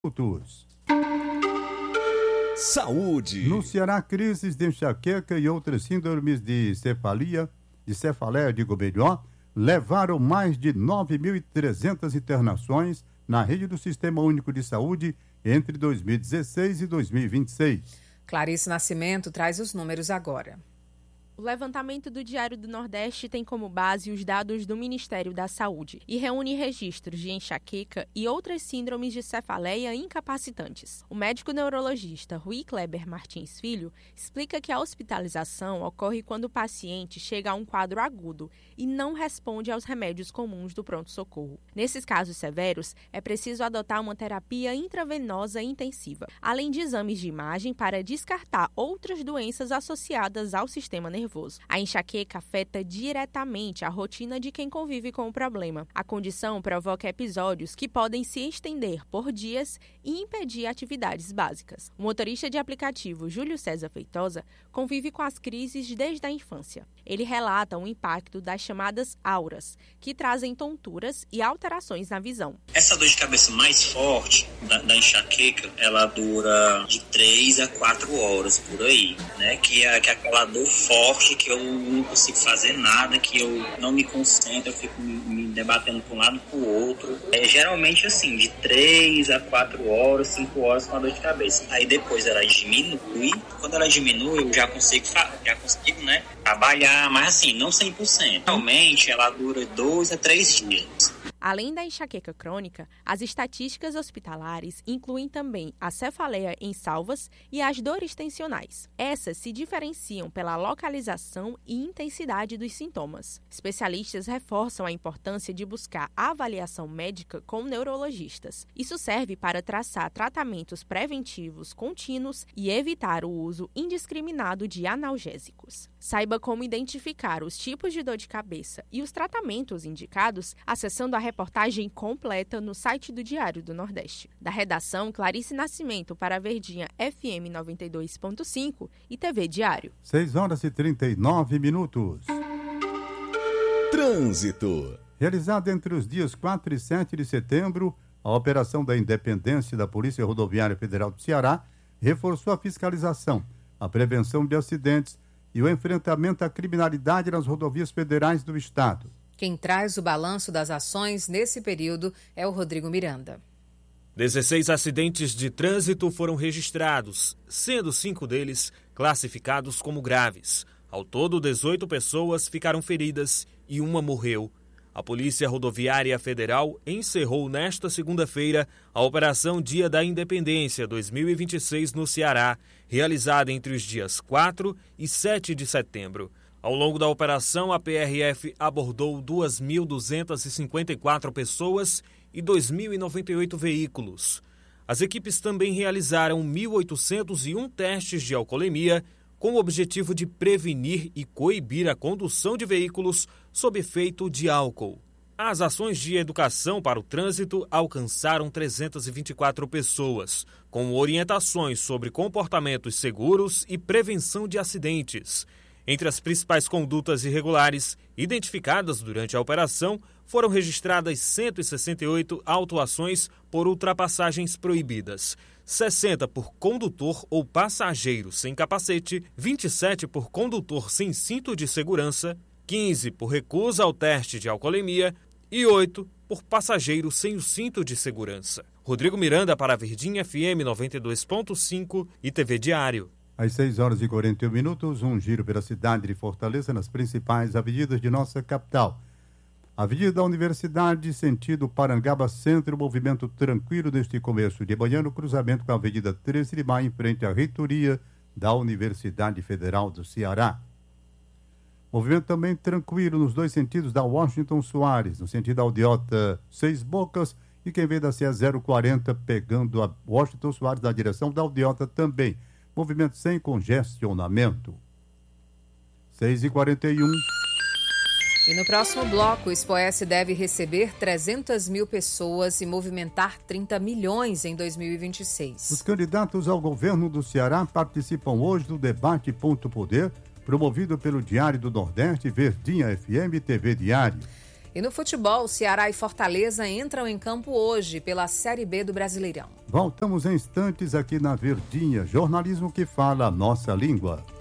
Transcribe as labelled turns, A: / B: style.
A: minutos.
B: Saúde.
A: No Ceará, crises de enxaqueca e outras síndromes de cefaleia melhor, levaram mais de 9.300 internações na rede do Sistema Único de Saúde entre 2016 e 2026.
C: Clarice Nascimento traz os números agora.
D: O levantamento do Diário do Nordeste tem como base os dados do Ministério da Saúde e reúne registros de enxaqueca e outras síndromes de cefaleia incapacitantes. O médico neurologista Rui Kleber Martins Filho explica que a hospitalização ocorre quando o paciente chega a um quadro agudo e não responde aos remédios comuns do pronto-socorro. Nesses casos severos, é preciso adotar uma terapia intravenosa intensiva, além de exames de imagem para descartar outras doenças associadas ao sistema nervoso. A enxaqueca afeta diretamente a rotina de quem convive com o problema. A condição provoca episódios que podem se estender por dias e impedir atividades básicas. O motorista de aplicativo Júlio César Feitosa convive com as crises desde a infância. Ele relata o impacto das chamadas auras, que trazem tonturas e alterações na visão.
E: Essa dor de cabeça mais forte da enxaqueca, ela dura de 3 a 4 horas por aí, né? Que é aquela dor forte que eu não consigo fazer nada, que eu não me concentro, eu fico me debatendo para um lado e para o outro. É geralmente assim, de 3 a 4 horas, 5 horas com a dor de cabeça. Aí depois ela diminui. Quando ela diminui, eu já consigo né, trabalhar, mas assim, não 100%. Realmente ela dura 2 a 3 dias.
D: Além da enxaqueca crônica, as estatísticas hospitalares incluem também a cefaleia em salvas e as dores tensionais. Essas se diferenciam pela localização e intensidade dos sintomas. Especialistas reforçam a importância de buscar avaliação médica com neurologistas. Isso serve para traçar tratamentos preventivos contínuos e evitar o uso indiscriminado de analgésicos. Saiba como identificar os tipos de dor de cabeça e os tratamentos indicados acessando a reportagem completa no site do Diário do Nordeste. Da redação, Clarice Nascimento para a Verdinha FM 92.5 e TV Diário.
A: 6:39.
B: Trânsito.
A: Realizada entre os dias 4 e 7 de setembro, a Operação da Independência da Polícia Rodoviária Federal do Ceará reforçou a fiscalização, a prevenção de acidentes e o enfrentamento à criminalidade nas rodovias federais do estado.
C: Quem traz o balanço das ações nesse período é o Rodrigo Miranda.
F: 16 acidentes de trânsito foram registrados, sendo 5 deles classificados como graves. Ao todo, 18 pessoas ficaram feridas e uma morreu. A Polícia Rodoviária Federal encerrou nesta segunda-feira a Operação Dia da Independência 2026 no Ceará, realizada entre os dias 4 e 7 de setembro. Ao longo da operação, a PRF abordou 2.254 pessoas e 2.098 veículos. As equipes também realizaram 1.801 testes de alcoolemia, com o objetivo de prevenir e coibir a condução de veículos sob efeito de álcool. As ações de educação para o trânsito alcançaram 324 pessoas, com orientações sobre comportamentos seguros e prevenção de acidentes. Entre as principais condutas irregulares identificadas durante a operação, foram registradas 168 autuações por ultrapassagens proibidas, 60 por condutor ou passageiro sem capacete, 27 por condutor sem cinto de segurança, 15 por recusa ao teste de alcoolemia e 8 por passageiro sem o cinto de segurança. Rodrigo Miranda para a Verdinha FM 92.5 e TV Diário.
A: Às 6:41, um giro pela cidade de Fortaleza nas principais avenidas de nossa capital. Avenida da Universidade, sentido Parangaba Centro, movimento tranquilo neste começo de manhã, no cruzamento com a Avenida 13 de Maio, em frente à reitoria da Universidade Federal do Ceará. Movimento também tranquilo nos dois sentidos da Washington Soares, no sentido Aldeota Seis Bocas, e quem vem da CE 040 pegando a Washington Soares na direção da Aldeota também. Movimento sem congestionamento. 6:41.
C: E no próximo bloco, o Expoesse deve receber 300 mil pessoas e movimentar 30 milhões em 2026.
A: Os candidatos ao governo do Ceará participam hoje do debate Ponto Poder, promovido pelo Diário do Nordeste, Verdinha FM e TV Diário.
C: E no futebol, Ceará e Fortaleza entram em campo hoje pela Série B do Brasileirão.
A: Voltamos em instantes aqui na Verdinha, jornalismo que fala a nossa língua.